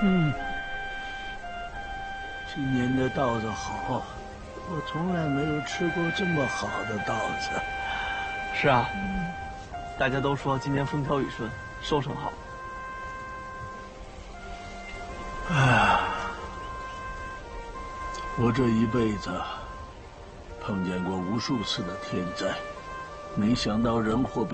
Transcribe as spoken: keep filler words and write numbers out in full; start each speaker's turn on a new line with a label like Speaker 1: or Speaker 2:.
Speaker 1: 嗯，今年的稻子好，我从来没有吃过这么好的稻子。
Speaker 2: 是啊，大家都说今年风调雨顺，收成好。
Speaker 1: 哎，我这一辈子碰见过无数次的天灾，没想到人祸。